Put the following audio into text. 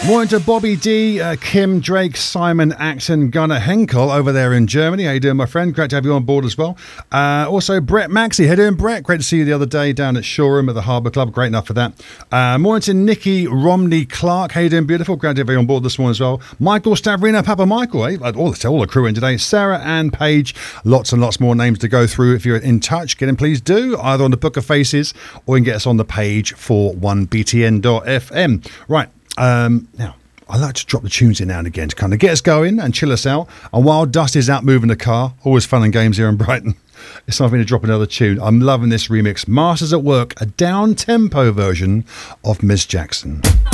Morning to Bobby D, Kim, Drake, Simon, Acton, Gunnar, Henkel over there in Germany. How you doing, my friend? Great to have you on board as well. Also, Brett Maxey. How you doing, Brett? Great to see you the other day down at Shoreham at the Harbour Club. Great enough for that. Morning to Nikki Romney Clark. How you doing, beautiful? Great to have you on board this morning as well. Michael Stavrina, Papa Michael. All the crew in today. Sarah Ann Page. Lots and lots more names to go through. If you're in touch, get in, please do. Either on the Book of Faces or you can get us on the page for 1btn.fm. Right. Now, I like to drop the tunes in now and again to kind of get us going and chill us out. And while Dust is out moving the car, always fun and games here in Brighton, it's time for me to drop another tune. I'm loving this remix. Masters at Work, a down-tempo version of Miss Jackson.